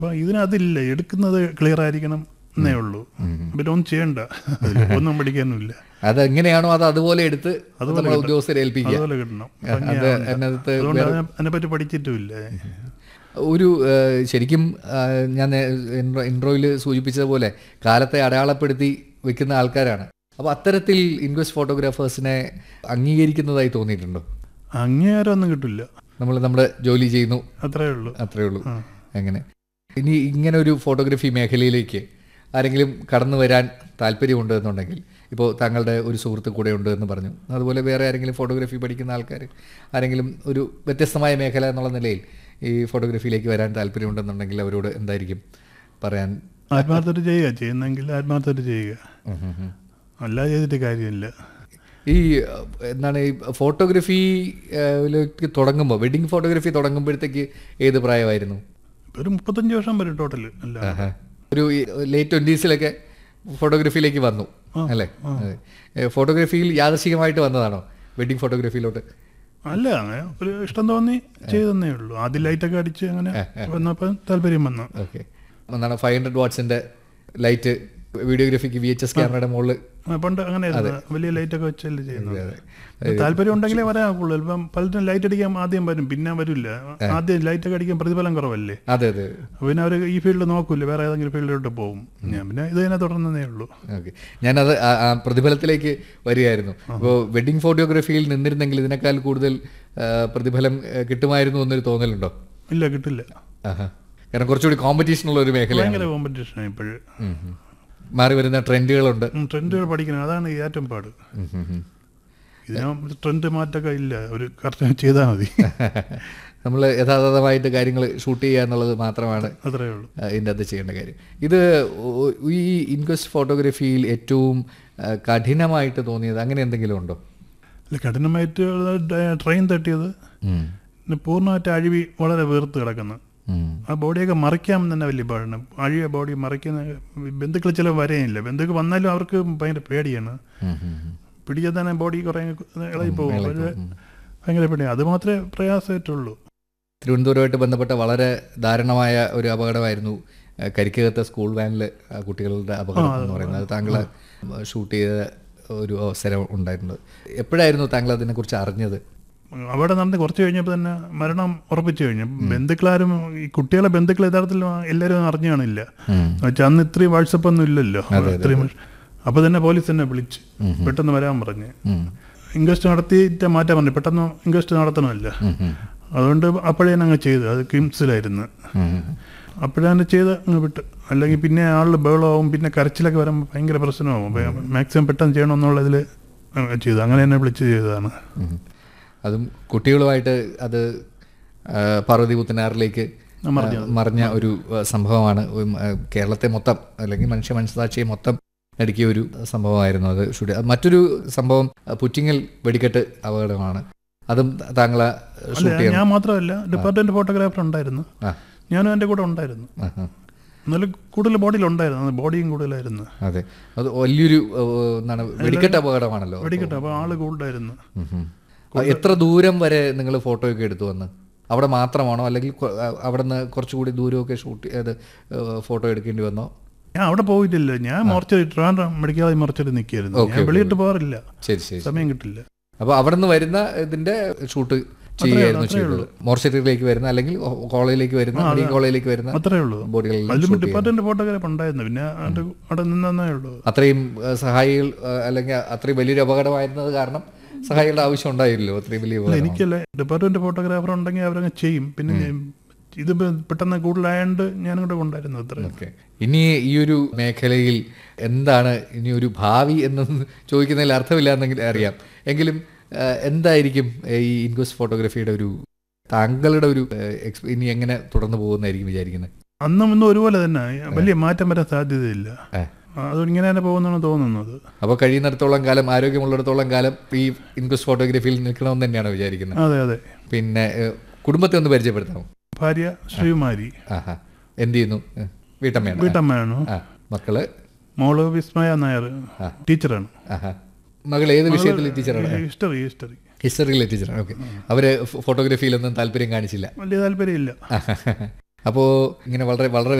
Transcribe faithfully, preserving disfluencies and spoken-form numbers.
അപ്പം ഇതിനതില്ല, എടുക്കുന്നത് ക്ലിയർ ആയിരിക്കണം എന്നേ ഉള്ളൂ. പിന്നെ ഒന്നും ചെയ്യണ്ട, ഒന്നും പഠിക്കാനുമില്ല. അതെങ്ങനെയാണോ അത് അതുപോലെ എടുത്ത് അതുപോലെ ഉദ്യോഗസ്ഥരെ ഏൽപ്പിക്കുക, അതുപോലെ കിട്ടണം. അതിനകത്ത് അതുകൊണ്ട് അതിനെപ്പറ്റി പഠിച്ചിട്ടുമില്ല. ഒരു ശരിക്കും ഞാൻ ഇൻട്രോയിൽ സൂചിപ്പിച്ചതുപോലെ കാലത്തെ അടയാളപ്പെടുത്തി വെക്കുന്ന ആൾക്കാരാണ്. അപ്പോൾ അത്തരത്തിൽ ഇൻക്വസ്റ്റ് ഫോട്ടോഗ്രാഫേഴ്സിനെ അംഗീകരിക്കുന്നതായി തോന്നിയിട്ടുണ്ടോ? അംഗീകാരം ഒന്നും കിട്ടില്ല. നമ്മൾ നമ്മുടെ ജോലി ചെയ്യുന്നു, അത്രേ ഉള്ളൂ അത്രേ ഉള്ളൂ. അങ്ങനെ ഇനി ഇങ്ങനെ ഒരു ഫോട്ടോഗ്രാഫി മേഖലയിലേക്ക് ആരെങ്കിലും കടന്നു വരാൻ താല്പര്യമുണ്ട് എന്നുണ്ടെങ്കിൽ, ഇപ്പോൾ താങ്കളുടെ ഒരു സുഹൃത്ത് കൂടെ ഉണ്ട് എന്ന് പറഞ്ഞു, അതുപോലെ വേറെ ആരെങ്കിലും ഫോട്ടോഗ്രാഫി പഠിക്കുന്ന ആൾക്കാർ ആരെങ്കിലും ഒരു വ്യത്യസ്തമായ മേഖല എന്നുള്ള നിലയിൽ ഈ ഫോട്ടോഗ്രാഫിയിലേക്ക് വരാൻ താല്പര്യമുണ്ടെന്നുണ്ടെങ്കിൽ അവരോട് എന്തായിരിക്കും പറയാൻ? ആത്മാർത്ഥത ചെയ്യുക, ചെയ്യുന്നെങ്കിൽ ആത്മാർത്ഥത ചെയ്യുക, അല്ല ചെയ്തിട്ട് കാര്യമില്ല. ഈ എന്താണ് ഈ ഫോട്ടോഗ്രാഫിയിലേക്ക് തുടങ്ങുമ്പോൾ, വെഡിങ് ഫോട്ടോഗ്രാഫി തുടങ്ങുമ്പോഴത്തേക്ക് ഏത് പ്രായമായിരുന്നു? ഒരു മുപ്പത്തഞ്ച് വർഷം വരും ടോട്ടൽ. ഒരു ലേറ്റ് ട്വൻറ്റീസിലൊക്കെ ഫോട്ടോഗ്രാഫിയിലേക്ക് വന്നു അല്ലേ? ഫോട്ടോഗ്രാഫിയിൽ യാദൃശികമായിട്ട് വന്നതാണോ വെഡിങ് ഫോട്ടോഗ്രാഫിയിലോട്ട്? അല്ല, അങ്ങനെ ഒരു ഇഷ്ടം തോന്നി ചെയ്തേ ഉള്ളൂ. ആദ്യം ലൈറ്റൊക്കെ അടിച്ച് അങ്ങനെ വന്നപ്പോൾ താല്പര്യം വന്നു. ഓക്കെ. എന്താണ് five hundred വാട്ട്സിൻ്റെ light വീഡിയോഗ്രാഫിക്ക് V H S ക്യാമറയുടെ മുകളിൽ പണ്ട് അങ്ങനെ വലിയ ലൈറ്റൊക്കെ വെച്ചല്ലേ ചെയ്യുന്നത്. താല്പര്യം ഉണ്ടെങ്കിലേ വരാക്കുള്ളൂ. ഇപ്പം പലരും ലൈറ്റ് അടിക്കാൻ ആദ്യം വരും, പിന്നെ വരില്ല. ആദ്യം ലൈറ്റൊക്കെ അടിക്കാൻ പ്രതിഫലം കുറവല്ലേ. അതെ അതെ. പിന്നെ അവർ ഈ ഫീൽഡ് നോക്കൂല, വേറെ ഏതെങ്കിലും ഫീൽഡിലോട്ട് പോകും. ഞാൻ പിന്നെ ഇത് തന്നെ തുടർന്നതേ ഉള്ളൂ. ഓക്കെ, ഞാനത് പ്രതിഫലത്തിലേക്ക് വരികയായിരുന്നു. ഇപ്പോൾ വെഡിങ് ഫോട്ടോഗ്രാഫിയിൽ നിന്നിരുന്നെങ്കിൽ ഇതിനേക്കാൾ കൂടുതൽ പ്രതിഫലം കിട്ടുമായിരുന്നു എന്നൊരു തോന്നലുണ്ടോ? ഇല്ല, കിട്ടില്ല. കാരണം കുറച്ചുകൂടി കോമ്പറ്റീഷൻ ഉള്ള ഒരു മേഖല. ഭയങ്കര കോമ്പറ്റീഷനാണ് ഇപ്പോഴും. മാറി വരുന്ന ട്രെൻഡുകളുണ്ട്, ട്രെൻഡുകൾ പഠിക്കണം, അതാണ് ഏറ്റവും പാട്. ഇതിന് ട്രെൻഡ് മാറ്റമൊക്കെ ഇല്ല, ഒരു കറക്റ്റ് ചെയ്താൽ മതി. നമ്മൾ യഥാർത്ഥമായിട്ട് കാര്യങ്ങൾ ഷൂട്ട് ചെയ്യുക എന്നുള്ളത് മാത്രമാണ് അത്രേ ഉള്ളൂ ഇതിൻ്റെ അകത്ത് ചെയ്യേണ്ട കാര്യം. ഇത് ഈ ഇൻക്വസ്റ്റ് ഫോട്ടോഗ്രാഫിയിൽ ഏറ്റവും കഠിനമായിട്ട് തോന്നിയത് അങ്ങനെ എന്തെങ്കിലും ഉണ്ടോ? അല്ല, കഠിനമായിട്ട് ട്രെയിൻ തട്ടിയത്, പൂർണ്ണമായിട്ട് അഴിവി വളരെ വീർത്ത് കിടക്കുന്നു. ആ ബോഡിയൊക്കെ മറിക്കാൻ തന്നെ വലിയ പാടാണ്. അഴിയ ബോഡി മറിക്കുന്ന ബന്ധുക്കൾ ചില വരെയില്ല. ബന്ധുക്കൾ വന്നാലും അവർക്ക് ഭയങ്കര പേടിയാണ്. പിടിച്ചാൽ തന്നെ ബോഡി കുറേ ഇളകി പോകും. ഭയങ്കര പേടിയാണ്. അത് മാത്രമേ പ്രയാസമായിട്ടുള്ളൂ. തിരുവനന്തപുരമായിട്ട് ബന്ധപ്പെട്ട വളരെ ദാരുണമായ ഒരു അപകടമായിരുന്നു കരിക്കകത്തെ സ്കൂൾ വാനിൽ കുട്ടികളുടെ അപകടം എന്ന് പറയുന്നത്. താങ്കൾ ഷൂട്ട് ചെയ്ത ഒരു അവസരം ഉണ്ടായിരുന്നത്. എപ്പോഴായിരുന്നു താങ്കൾ അതിനെക്കുറിച്ച് അറിഞ്ഞത്? അവിടെ നടന്ന് കുറച്ച് കഴിഞ്ഞപ്പോൾ തന്നെ മരണം ഉറപ്പിച്ചു കഴിഞ്ഞു. ബന്ധുക്കളാരും, ഈ കുട്ടികളെ ബന്ധുക്കൾ യഥാർത്ഥത്തിൽ എല്ലാവരും അറിഞ്ഞു കാണില്ല. വെച്ചാൽ അന്ന് ഇത്രയും വാട്സപ്പ് ഒന്നും ഇല്ലല്ലോ. ഇത്രയും അപ്പോൾ തന്നെ പോലീസ് തന്നെ വിളിച്ച് പെട്ടെന്ന് വരാൻ പറഞ്ഞ് ഇൻക്വസ്റ്റ് നടത്തിയിട്ട് മാറ്റാൻ പറഞ്ഞു. പെട്ടെന്ന് ഇൻക്വസ്റ്റ് നടത്തണമല്ല, അതുകൊണ്ട് അപ്പോഴേ അങ്ങ് ചെയ്ത്. അത് കിംസിലായിരുന്നു. അപ്പോഴാണ് ചെയ്ത് അങ്ങ് വിട്ട്. അല്ലെങ്കിൽ പിന്നെ ആളിൽ ബഹളമാവും, പിന്നെ കരച്ചിലൊക്കെ വരുമ്പോൾ ഭയങ്കര പ്രശ്നമാവും. മാക്സിമം പെട്ടെന്ന് ചെയ്യണമെന്നുള്ളതിൽ ചെയ്തു. അങ്ങനെ തന്നെ വിളിച്ച് ചെയ്തതാണ്. അതും കുട്ടികളുമായിട്ട് അത് പാർവതി പുത്തനാറിലേക്ക് മറിഞ്ഞ ഒരു സംഭവമാണ്. കേരളത്തെ മൊത്തം, അല്ലെങ്കിൽ മനുഷ്യ മനസ്സാക്ഷിയെ മൊത്തം നടുക്കിയ ഒരു സംഭവമായിരുന്നു അത് ഷൂട്ട്. മറ്റൊരു സംഭവം പുറ്റിങ്ങൽ വെടിക്കെട്ട് അപകടമാണ്. അതും താങ്കളെ ഷൂട്ട് ചെയ്യാൻ? ഞാൻ മാത്രമല്ല, ഡിപ്പാർട്ട്മെന്റ് ഫോട്ടോഗ്രാഫർ ഉണ്ടായിരുന്നു, ഞാനും എൻ്റെ കൂടെ ഉണ്ടായിരുന്നു. എന്നാലും കൂടുതൽ ബോഡിയിലുണ്ടായിരുന്നു, ബോഡിയും കൂടുതലായിരുന്നു. അതെ, അത് വലിയൊരു എന്താണ് വെടിക്കെട്ട് അപകടമാണല്ലോ. വെടിക്കെട്ട് അപ്പോൾ ആള് കൂടുതലായിരുന്നു. എത്ര ദൂരം വരെ നിങ്ങൾ ഫോട്ടോയൊക്കെ എടുത്തു വന്ന്? അവിടെ മാത്രമാണോ, അല്ലെങ്കിൽ അവിടെ നിന്ന് കുറച്ചുകൂടി ദൂരമൊക്കെ ഷൂട്ട് ചെയ്ത് ഫോട്ടോ എടുക്കേണ്ടി വന്നോ? ഞാൻ അവിടെ പോയിട്ടില്ല. ഞാൻ mortuary, Trivandrum medical college mortuary നിൽക്കുകയായിരുന്നു. ഞാൻ വെളിയിട്ട് പോകാറില്ല, ശരി ശരി, സമയം കിട്ടില്ല. അപ്പോൾ അവിടെ നിന്ന് വരുന്ന ഇതിന്റെ ഷൂട്ട് ചെയ്യുകയായിരുന്നു ചെയ്തത്? മോർച്ചറിയിലേക്ക് വരുന്ന, അല്ലെങ്കിൽ കോളേജിലേക്ക് വരുന്ന, മെഡിക്കൽ കോളേജിലേക്ക് വരുന്ന, അത്രേ ഉള്ളൂ ബോഡികളിൽ. ഡിപ്പാർട്ട്മെന്റ് ഫോട്ടോഗ്രാഫ് ഉണ്ടായിരുന്നു, പിന്നെ അവിടെ നിന്നേ ഉള്ളൂ. അത്രയും സഹായികൾ, അല്ലെങ്കിൽ അത്രയും വലിയൊരു അപകടമായിരുന്നത് കാരണം സഹായികളുടെ ആവശ്യം ഉണ്ടായില്ലോ അത്രയും വലിയ? എനിക്കല്ലേ, ഡിപ്പാർട്ട്മെന്റ് ഫോട്ടോഗ്രാഫർ ഉണ്ടെങ്കിൽ അവരങ്ങ് ചെയ്യും. പിന്നെ ഇത് പെട്ടെന്ന് കൂടുതലായതുകൊണ്ട് ഞാനും കൂടെ കൊണ്ടായിരുന്നു അത്ര. ഓക്കെ. ഇനി ഈ ഒരു മേഖലയിൽ എന്താണ് ഇനി ഒരു ഭാവി എന്നൊന്നും ചോദിക്കുന്നതിൽ അർത്ഥമില്ല എന്നെങ്കിൽ അറിയാം. എങ്കിലും എന്തായിരിക്കും ഈ ഇൻക്വസ്റ്റ് ഫോട്ടോഗ്രാഫിയുടെ ഒരു, താങ്കളുടെ ഒരു ഇനി എങ്ങനെ തുടർന്ന് പോകുന്നതായിരിക്കും വിചാരിക്കുന്നത്? അന്നും ഇന്നും ഒരുപോലെ തന്നെ, വലിയ മാറ്റം വരാൻ സാധ്യതയില്ല. അതിങ്ങനെ തന്നെ പോകുന്നതാണ് തോന്നുന്നത്. അപ്പോൾ കഴിയുന്നിടത്തോളം കാലം, ആരോഗ്യമുള്ളിടത്തോളം കാലം ഈ ഇൻക്വസ്റ്റ് ഫോട്ടോഗ്രാഫിയിൽ നിൽക്കണമെന്ന് തന്നെയാണ് വിചാരിക്കുന്നത്? അതെ അതെ. പിന്നെ കുടുംബത്തെ ഒന്ന് പരിചയപ്പെടുത്താമോ? ഭാര്യ ശ്രീകുമാരി. ആഹാ. എന്ത് ചെയ്യുന്നു? വീട്ടമ്മയാണ്. വീട്ടമ്മയാണ്. മക്കള്? മോള് വിസ്മയ നായർ, ടീച്ചറാണ്. മകൾ ഏത് വിഷയത്തിൽ ടീച്ചറാണ്? ഹിസ്റ്ററി. ഹിസ്റ്ററി ഹിസ്റ്ററിയിലെ ടീച്ചറാണ്. ഓക്കെ. അവര് ഫോട്ടോഗ്രാഫിയിലൊന്നും താല്പര്യം കാണിച്ചില്ല? വലിയ താല്പര്യമില്ല. അപ്പോൾ ഇങ്ങനെ വളരെ വളരെ